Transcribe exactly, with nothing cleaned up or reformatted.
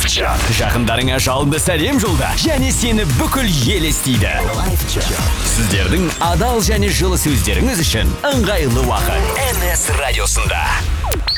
чат. Жақындарыңа жалынды сәлем жолда, және сені бүкіл ел естиді. Сіздердің адал және жылы сөздеріңіз үшін ыңғайлы уақыт. эн эс радиосында.